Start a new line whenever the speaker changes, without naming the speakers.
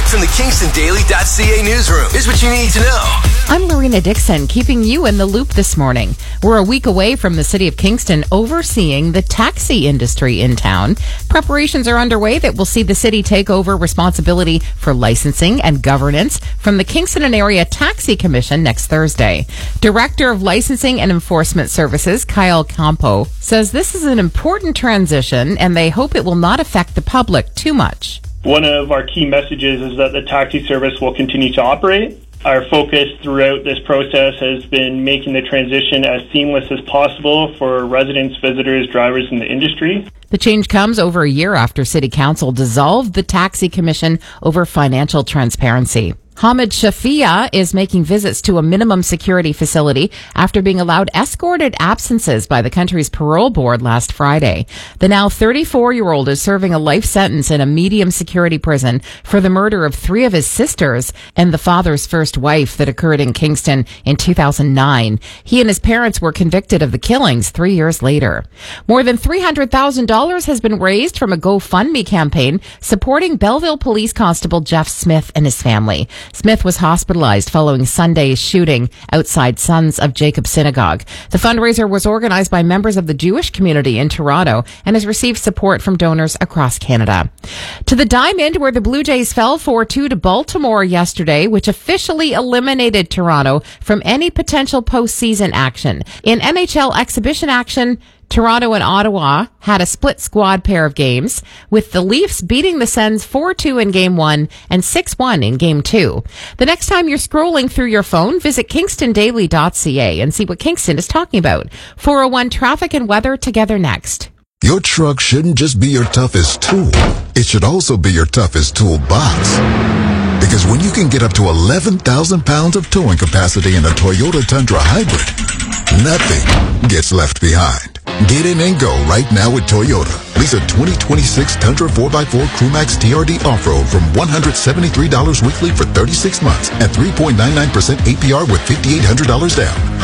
From the KingstonDaily.ca newsroom, here's what you need to know.
I'm Lorena Dixon, keeping you in the loop this morning. We're a week away from the city of Kingston overseeing the taxi industry in town. Preparations are underway that will see the city take over responsibility for licensing and governance from the Kingston and Area Taxi Commission next Thursday. Director of Licensing and Enforcement Services, Kyle Campo, says this is an important transition and they hope it will not affect the public too much.
One of our key messages is that the taxi service will continue to operate. Our focus throughout this process has been making the transition as seamless as possible for residents, visitors, drivers in the industry.
The change comes over a year after City Council dissolved the Taxi Commission over financial transparency. Hamid Shafia is making visits to a minimum security facility after being allowed escorted absences by the country's parole board last Friday. The now 34-year-old is serving a life sentence in a medium security prison for the murder of 3 of his sisters and the father's first wife that occurred in Kingston in 2009. He and his parents were convicted of the killings 3 years later. More than $300,000 has been raised from a GoFundMe campaign supporting Belleville Police Constable Jeff Smith and his family. Smith was hospitalized following Sunday's shooting outside Sons of Jacob Synagogue. The fundraiser was organized by members of the Jewish community in Toronto and has received support from donors across Canada. To the Diamond, where the Blue Jays fell 4-2 to Baltimore yesterday, which officially eliminated Toronto from any potential postseason action. In NHL exhibition action, Toronto and Ottawa had a split squad pair of games, with the Leafs beating the Sens 4-2 in Game 1 and 6-1 in Game 2. The next time you're scrolling through your phone, visit KingstonDaily.ca and see what Kingston is talking about. 401 traffic and weather together next.
Your truck shouldn't just be your toughest tool. It should also be your toughest toolbox. Because when you can get up to 11,000 pounds of towing capacity in a Toyota Tundra Hybrid, nothing gets left behind. Get in and go right now with Toyota. Lease a 2026 Tundra 4x4 Crewmax TRD Off-Road from $173 weekly for 36 months at 3.99% APR with $5,800 down.